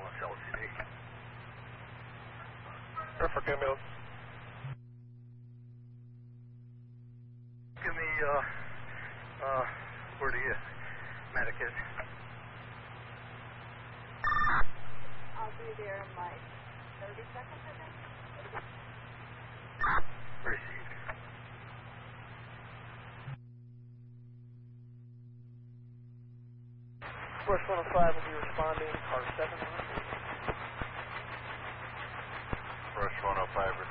ambulance, LCD. Norfolk ambulance. Give me, where the medic is. I'll be there in like 30 seconds, I think. Received. Rush 105 will be responding, car 700. Rush 105